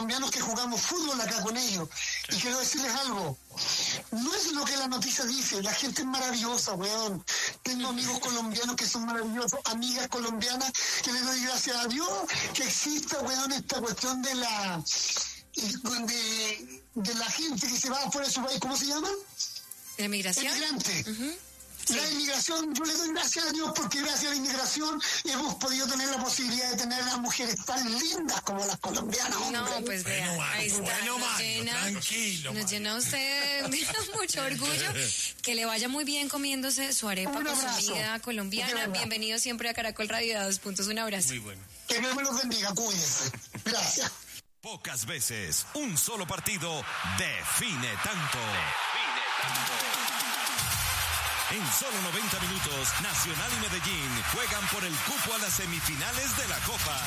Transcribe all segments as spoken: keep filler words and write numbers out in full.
colombianos que jugamos fútbol acá con ellos. Y quiero decirles algo, no es lo que la noticia dice, la gente es maravillosa, weón. Tengo amigos colombianos que son maravillosos, amigas colombianas que les doy gracias a Dios que exista, weón, esta cuestión de la de, de la gente que se va fuera de su país, ¿cómo se llama? ¿La migración? Emigrante. Uh-huh. Sí. La inmigración, yo le doy gracias a Dios porque gracias a la inmigración hemos podido tener la posibilidad de tener a mujeres tan lindas como las colombianas, hombre. No, pues vea, bueno, ahí está, bueno, nos, Mario, llena, tranquilo, nos llena usted de mucho orgullo, que le vaya muy bien comiéndose su arepa con su amiga colombiana. Bienvenido siempre a Caracol Radio a dos puntos, un abrazo. Muy bueno. Que Dios me los bendiga, cuídense. Gracias. Pocas veces un solo partido define tanto. Define tanto. En solo noventa minutos, Nacional y Medellín juegan por el cupo a las semifinales de la Copa.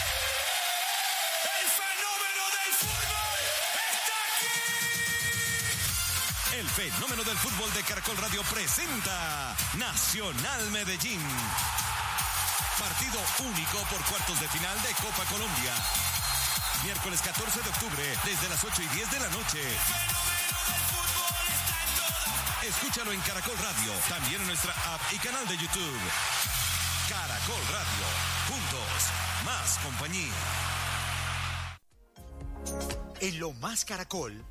¡El fenómeno del fútbol está aquí! El fenómeno del fútbol de Caracol Radio presenta Nacional Medellín. Partido único por cuartos de final de Copa Colombia. Miércoles catorce de octubre, desde las ocho y diez de la noche. Escúchalo en Caracol Radio, también en nuestra app y canal de YouTube. Caracol Radio, juntos, más compañía. En Lo Más Caracol,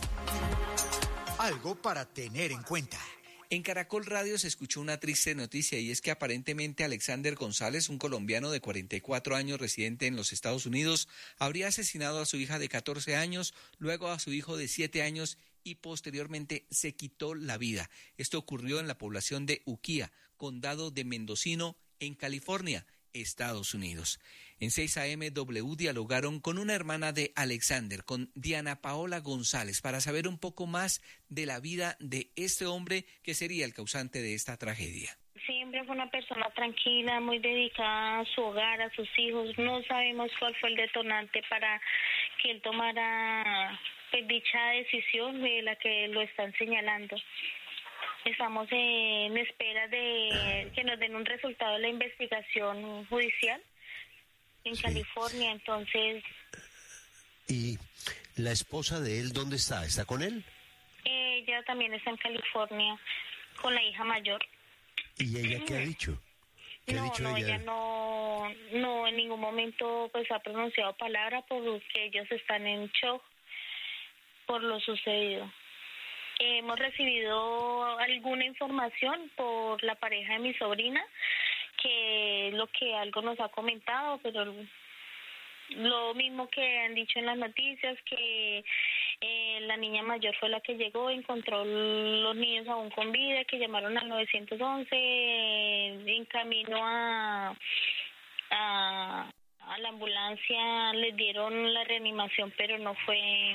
algo para tener en cuenta. En Caracol Radio se escuchó una triste noticia y es que aparentemente Alexander González, un colombiano de cuarenta y cuatro años residente en los Estados Unidos, habría asesinado a su hija de catorce años, luego a su hijo de siete años y posteriormente se quitó la vida. Esto ocurrió en la población de Ukiah, condado de Mendocino, en California, Estados Unidos. En seis A M W dialogaron con una hermana de Alexander, con Diana Paola González, para saber un poco más de la vida de este hombre que sería el causante de esta tragedia. Siempre fue una persona tranquila, muy dedicada a su hogar, a sus hijos. No sabemos cuál fue el detonante para que él tomara pues, dicha decisión de la que lo están señalando. Estamos en espera de que nos den un resultado de la investigación judicial en sí. California, entonces... ¿Y la esposa de él dónde está? ¿Está con él? Ella también está en California con la hija mayor. ¿Y ella qué ha dicho? ¿Qué no, ha dicho no, ella? ella no, no en ningún momento pues ha pronunciado palabra porque ellos están en shock por lo sucedido. Hemos recibido alguna información por la pareja de mi sobrina, que es lo que algo nos ha comentado, pero lo mismo que han dicho en las noticias, que eh, la niña mayor fue la que llegó, encontró los niños aún con vida, que llamaron al nueve once, eh, en camino a, a, a la ambulancia les dieron la reanimación, pero no fue...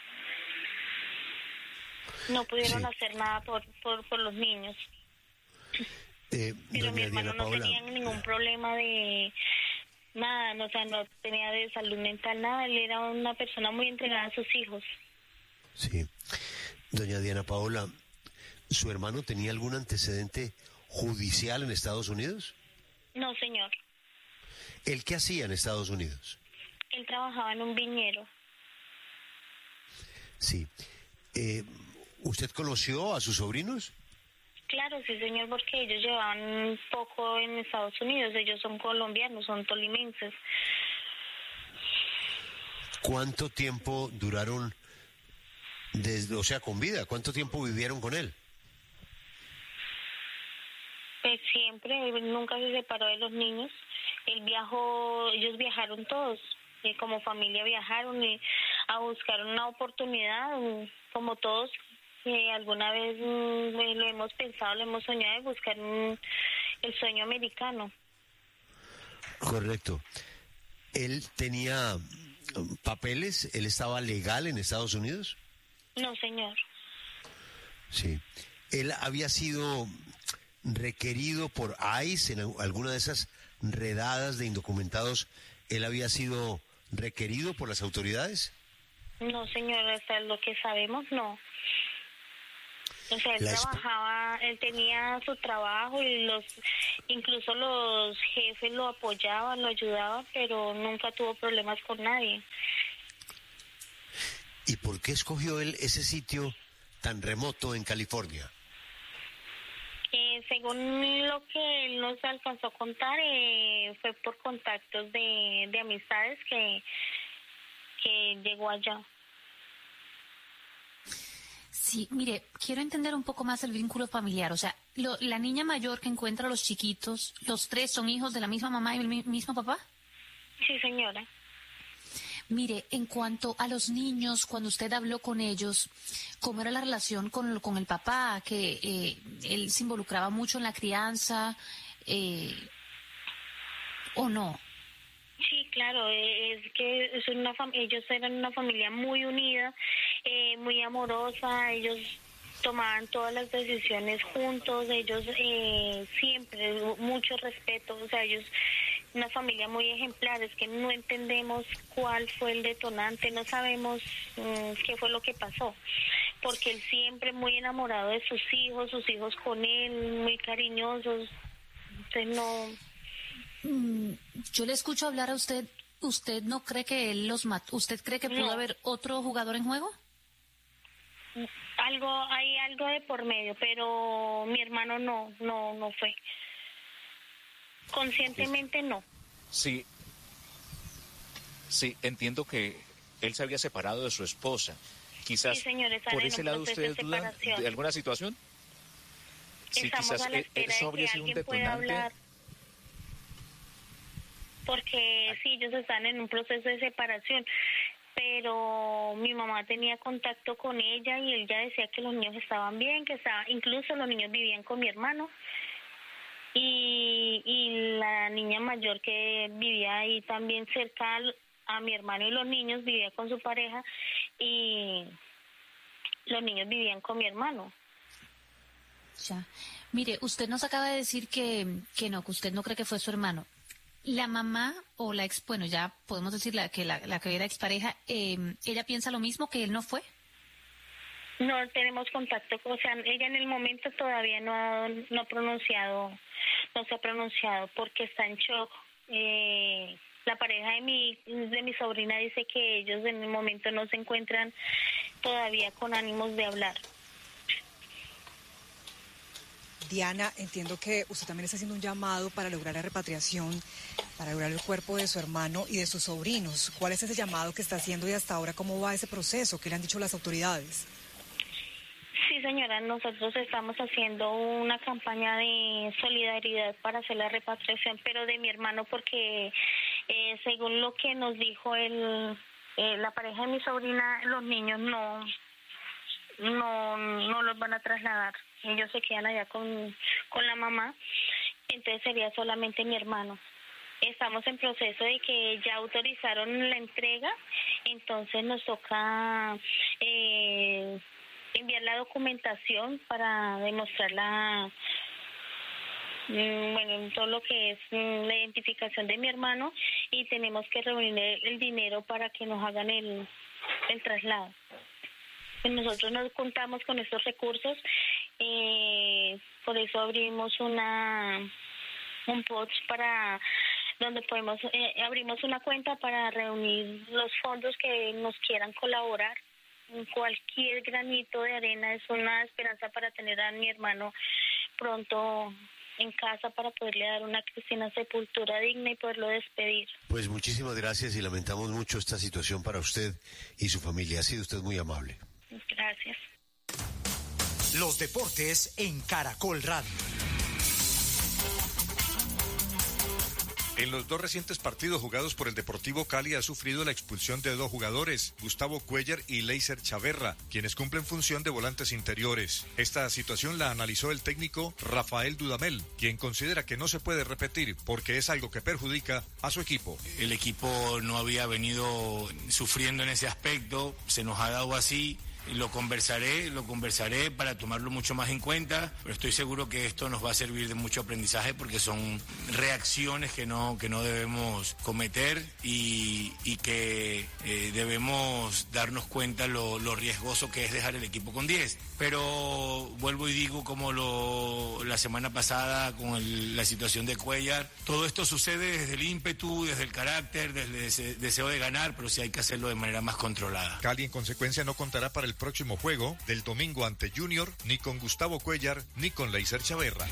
No pudieron sí. hacer nada por, por, por los niños. Eh, Pero mi hermano Diana no Paola. tenía ningún problema de nada, no, o sea, no tenía de salud mental, nada. Él era una persona muy entregada a sus hijos. Sí. Doña Diana Paola, ¿su hermano tenía algún antecedente judicial en Estados Unidos? No, señor. ¿El qué hacía en Estados Unidos? Él trabajaba en un viñedo. Sí. Eh... ¿Usted conoció a sus sobrinos? Claro, sí, señor, porque ellos llevan poco en Estados Unidos. Ellos son colombianos, son tolimenses. ¿Cuánto tiempo duraron, desde, o sea, con vida? ¿Cuánto tiempo vivieron con él? Pues siempre, él nunca se separó de los niños. Él viajó, ellos viajaron todos. Y como familia viajaron y a buscar una oportunidad, como todos. Que alguna vez mm, lo hemos pensado, lo hemos soñado de buscar mm, el sueño americano. Correcto. ¿Él tenía papeles? ¿Él estaba legal en Estados Unidos? No, señor. Sí. ¿Él había sido requerido por I C E en alguna de esas redadas de indocumentados? ¿Él había sido requerido por las autoridades? No, señor, hasta lo que sabemos, no. O sea, él trabajaba, él tenía su trabajo y los, incluso los jefes lo apoyaban, lo ayudaban, pero nunca tuvo problemas con nadie. ¿Y por qué escogió él ese sitio tan remoto en California? Eh, según lo que él nos alcanzó a contar, eh, fue por contactos de, de amistades que, que llegó allá. Sí, mire, quiero entender un poco más el vínculo familiar. O sea, lo, la niña mayor que encuentra a los chiquitos, ¿los tres son hijos de la misma mamá y el mi, mismo papá? Sí, señora. Mire, en cuanto a los niños, cuando usted habló con ellos, ¿cómo era la relación con, con el papá? Que eh, él se involucraba mucho en la crianza, eh, ¿o no? Sí, claro, es que es una fam- ellos eran una familia muy unida, eh, muy amorosa, ellos tomaban todas las decisiones juntos, ellos eh, siempre, mucho respeto, o sea, ellos, una familia muy ejemplar, es que no entendemos cuál fue el detonante, no sabemos mmm, qué fue lo que pasó, porque él siempre muy enamorado de sus hijos, sus hijos con él, muy cariñosos, entonces no... Mm, yo le escucho hablar a usted, ¿usted no cree que él los mató? ¿Usted cree que pudo No. haber otro jugador en juego? Algo, hay algo de por medio, pero mi hermano no, no, no fue. Conscientemente no. Sí, sí, entiendo que él se había separado de su esposa. Quizás Sí, señor, están por en ese un lado proceso de ustedes dudan separación. de alguna situación. Sí, Estamos quizás a la eh, espera eso de habría que sido un alguien pueda detonante. hablar. Porque sí, ellos están en un proceso de separación, pero mi mamá tenía contacto con ella y él ya decía que los niños estaban bien, que estaba, incluso los niños vivían con mi hermano. Y, y la niña mayor que vivía ahí también cerca al- a mi hermano y los niños vivía con su pareja y los niños vivían con mi hermano. Ya. Mire, usted nos acaba de decir que, que no, que usted no cree que fue su hermano. La mamá o la ex, bueno, ya podemos decir la, que la, la que era expareja, eh, ¿ella piensa lo mismo, que él no fue? No tenemos contacto, o sea, ella en el momento todavía no ha, no ha pronunciado, no se ha pronunciado porque está en shock. Eh, la pareja de mi, de mi sobrina dice que ellos en el momento no se encuentran todavía con ánimos de hablar. Diana, entiendo que usted también está haciendo un llamado para lograr la repatriación, para lograr el cuerpo de su hermano y de sus sobrinos. ¿Cuál es ese llamado que está haciendo y hasta ahora cómo va ese proceso? ¿Qué le han dicho las autoridades? Sí, señora, nosotros estamos haciendo una campaña de solidaridad para hacer la repatriación, pero de mi hermano porque eh, según lo que nos dijo el, eh, la pareja de mi sobrina, los niños no, no, no los van a trasladar. Ellos se quedan allá con, con la mamá, entonces sería solamente mi hermano. Estamos en proceso de que ya autorizaron la entrega, entonces nos toca eh, enviar la documentación para demostrar la, mm, bueno, todo lo que es mm, la identificación de mi hermano y tenemos que reunir el, el dinero para que nos hagan el, el traslado. Nosotros no contamos con estos recursos, eh, por eso abrimos una un post para donde podemos eh, abrimos una cuenta para reunir los fondos que nos quieran colaborar. Cualquier granito de arena es una esperanza para tener a mi hermano pronto en casa para poderle dar una cristiana sepultura digna y poderlo despedir. Pues muchísimas gracias y lamentamos mucho esta situación para usted y su familia. Ha sido usted muy amable. Gracias. Los deportes en Caracol Radio. En los dos recientes partidos jugados por el Deportivo Cali ha sufrido la expulsión de dos jugadores, Gustavo Cuellar y Leiser Chaverra, quienes cumplen función de volantes interiores. Esta situación la analizó el técnico Rafael Dudamel, quien considera que no se puede repetir porque es algo que perjudica a su equipo. El equipo no había venido sufriendo en ese aspecto, se nos ha dado así. lo conversaré, lo conversaré para tomarlo mucho más en cuenta, pero estoy seguro que esto nos va a servir de mucho aprendizaje porque son reacciones que no, que no debemos cometer y, y que eh, debemos darnos cuenta lo, lo riesgoso que es dejar el equipo con diez. Pero vuelvo y digo como lo, la semana pasada con el, la situación de Cuellar, todo esto sucede desde el ímpetu, desde el carácter, desde ese deseo de ganar, pero sí hay que hacerlo de manera más controlada. Cali en consecuencia no contará para el próximo juego del domingo ante Junior ni con Gustavo Cuellar ni con Leiser Chaverra.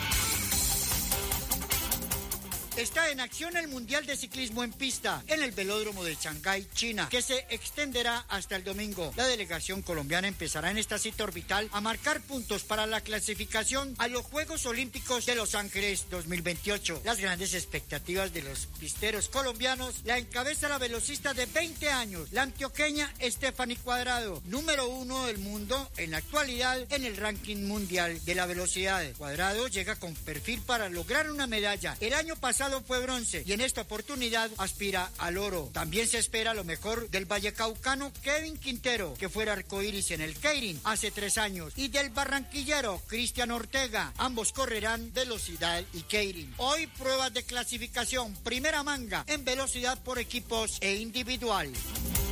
Está en acción el Mundial de Ciclismo en Pista en el Velódromo de Shanghái, China, que se extenderá hasta el domingo. La delegación colombiana empezará en esta cita orbital a marcar puntos para la clasificación a los Juegos Olímpicos de Los Ángeles dos mil veintiocho. Las grandes expectativas de los pisteros colombianos la encabeza la velocista de veinte años, la antioqueña Stephanie Cuadrado, número uno del mundo en la actualidad en el ranking mundial de la velocidad. Cuadrado llega con perfil para lograr una medalla. El año pasado fue bronce y en esta oportunidad aspira al oro. También se espera lo mejor del vallecaucano Kevin Quintero, que fuera arcoíris en el Keirin hace tres años, y del barranquillero Cristian Ortega. Ambos correrán velocidad y Keirin. Hoy pruebas de clasificación, primera manga en velocidad por equipos e individual.